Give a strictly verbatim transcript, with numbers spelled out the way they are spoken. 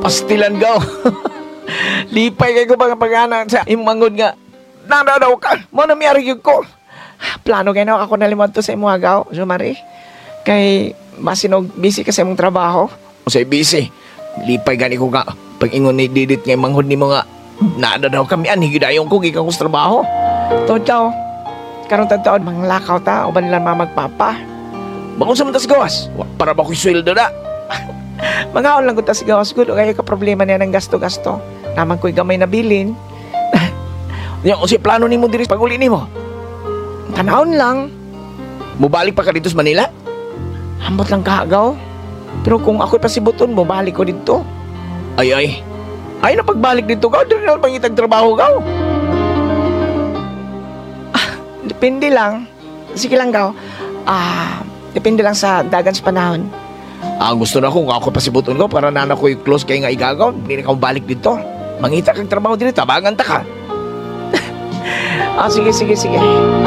Pastilan gaw. Lipay kay ko mga pagana sa imangod nga. Nada daw ka. Mo na miyari yun ko. Plano kayo na ako nalimod to sa imuha gaw, Jumari. Kay masinog busy ka sa imong trabaho. O say busy. Lipay gani ko nga. Pag ingon ni Didit nga manghod ni mo nga. Nada daw kami an higidayong ko gikan ko sa trabaho. Tod daw. Karong tagtaon manglakaw ta o ba nila mamagpapa. Bakong sa mantas gawas. Wa, para ba ko'y sweldo na? Mga on lang ko tas gawas good. O kaya ka problema niya ng gasto-gasto. Naman ko'y gamay na bilin. Yung o si plano ni mo diri pag-uli ni mo. Tanahon lang. Mubalik pa ka dito sa Manila? Hambot lang kahagaw. Pero kung ako'y pasibuton, mubalik ko dito. Ay ay. Ay na pagbalik dito gaw. Dito na pangitag trabaho gaw. Ah, depende lang. Sige lang gaw. Ah, depende lang sa dagan sa panahon. Ah, gusto na ko kung ako pasibuton ko para nana ko'y close kay nga igagaw. Hindi na ka balik dito. Mangita kang trabaho dito. Tabangan ta ka. Ah, sige, sige, sige.